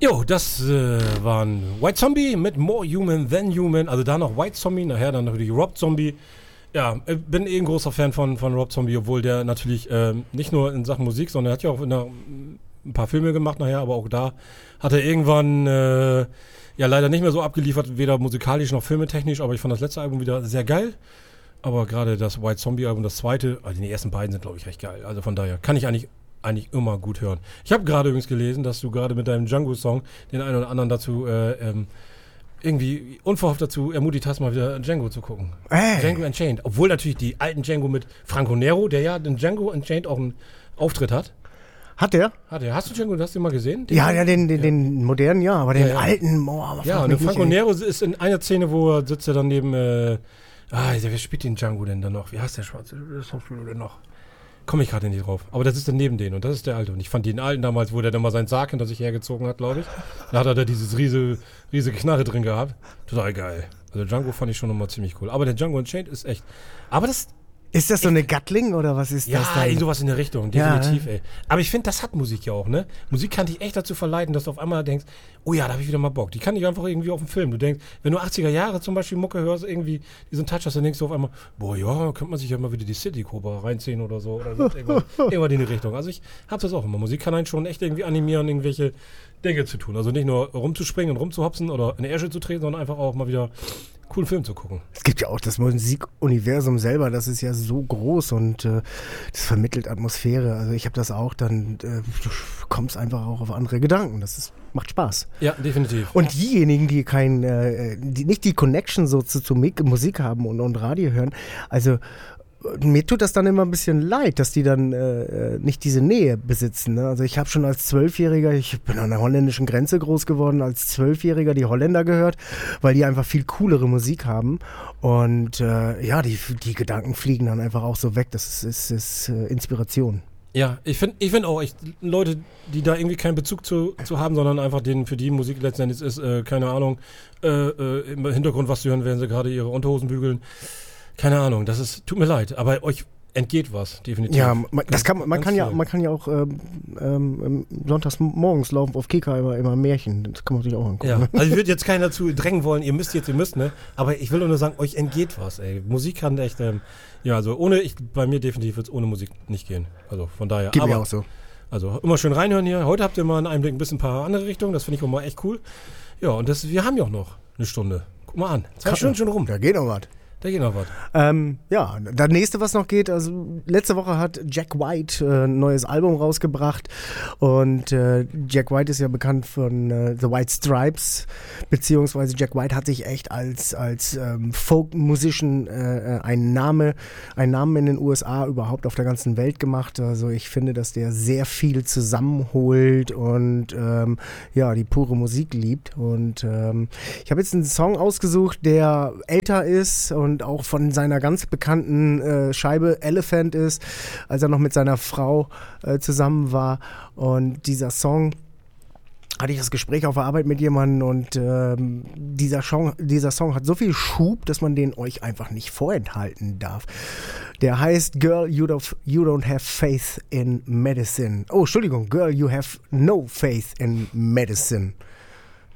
Jo, das waren White Zombie mit More Human Than Human. Also da noch White Zombie, nachher dann natürlich Rob Zombie. Ja, bin ein großer Fan von Rob Zombie, obwohl der natürlich nicht nur in Sachen Musik, sondern er hat ja auch ein paar Filme gemacht nachher, aber auch da hat er irgendwann leider nicht mehr so abgeliefert, weder musikalisch noch filmetechnisch, aber ich fand das letzte Album wieder sehr geil. Aber gerade das White Zombie Album, das zweite, also die ersten beiden sind, glaube ich, recht geil. Also von daher kann ich eigentlich immer gut hören. Ich habe gerade übrigens gelesen, dass du gerade mit deinem Django-Song den einen oder anderen dazu irgendwie unverhofft dazu ermutigt hast, mal wieder Django zu gucken. Django Unchained. Obwohl natürlich die alten Django mit Franco Nero, der ja in Django Unchained auch einen Auftritt hat. Hat der? Hast du Django, hast du den mal gesehen? Den modernen, ja, aber den alten, ja, und Franco Nero ist in einer Szene, wo er sitzt dann neben, wer spielt den Django denn dann noch? Wie heißt der Schwarze? Denn noch? Komme ich gerade nicht drauf. Aber das ist dann neben denen und das ist der Alte. Und ich fand den Alten damals, wo der dann mal seinen Sarg hinter sich hergezogen hat, glaube ich. Da hat er da dieses riesige Knarre drin gehabt. Total geil. Also Django fand ich schon nochmal ziemlich cool. Aber der Django Unchained ist echt... Aber das... Ist das so eine Gatling oder was ist das dann? Ja, sowas in der Richtung, definitiv, ey. Aber ich finde, das hat Musik ja auch, ne? Musik kann dich echt dazu verleiten, dass du auf einmal denkst, oh ja, da habe ich wieder mal Bock. Die kann dich einfach irgendwie auf den Film. Du denkst, wenn du 80er Jahre zum Beispiel Mucke hörst, irgendwie diesen Touch hast, dann denkst du auf einmal, boah, ja, könnte man sich ja mal wieder die City Cobra reinziehen oder so. Oder irgendwas in die Richtung. Also ich habe das auch immer. Musik kann einen schon echt irgendwie animieren, irgendwelche Dinge zu tun. Also nicht nur rumzuspringen und rumzuhopsen oder in die Äsche zu treten, sondern einfach auch mal wieder coolen Film zu gucken. Es gibt ja auch das Musikuniversum selber, das ist ja so groß und das vermittelt Atmosphäre. Also ich habe das auch, dann du kommst einfach auch auf andere Gedanken. Macht Spaß. Ja, definitiv. Und diejenigen, die die nicht die Connection so zu Musik haben und Radio hören, also mir tut das dann immer ein bisschen leid, dass die dann nicht diese Nähe besitzen. Ne? Also ich habe schon als 12-Jähriger, ich bin an der holländischen Grenze groß geworden, als 12-Jähriger die Holländer gehört, weil die einfach viel coolere Musik haben. Und die Gedanken fliegen dann einfach auch so weg. Das ist Inspiration. Ja, ich find auch, Leute, die da irgendwie keinen Bezug zu haben, sondern einfach für die Musik letztendlich ist, keine Ahnung, im Hintergrund was zu hören, während sie gerade ihre Unterhosen bügeln. Keine Ahnung, tut mir leid, aber euch entgeht was, definitiv. Ja, man kann ja auch sonntags morgens laufen auf Kika immer Märchen, das kann man sich auch angucken. Ja, also ich würde jetzt keinen dazu drängen wollen, ihr müsst, ne? Aber ich will nur sagen, euch entgeht was, ey. Musik kann echt, bei mir definitiv wird es ohne Musik nicht gehen. Also von daher. Geht mir auch so. Also immer schön reinhören hier. Heute habt ihr mal einen Einblick ein paar andere Richtungen, das finde ich auch mal echt cool. Ja, und wir haben ja auch noch eine Stunde. Guck mal an, 2 Stunden schon rum. Da geht noch was. Das nächste, was noch geht, also letzte Woche hat Jack White ein neues Album rausgebracht und Jack White ist ja bekannt von The White Stripes, beziehungsweise Jack White hat sich echt als Folk-Musician einen Namen in den USA, überhaupt auf der ganzen Welt gemacht. Also ich finde, dass der sehr viel zusammenholt und die pure Musik liebt. Und ich habe jetzt einen Song ausgesucht, der älter ist und auch von seiner ganz bekannten Scheibe Elephant ist, als er noch mit seiner Frau zusammen war. Und dieser Song, hatte ich das Gespräch auf der Arbeit mit jemandem und dieser Song hat so viel Schub, dass man den euch einfach nicht vorenthalten darf. Der heißt Girl, you don't have faith in medicine. Oh, Entschuldigung, Girl, you have no faith in medicine.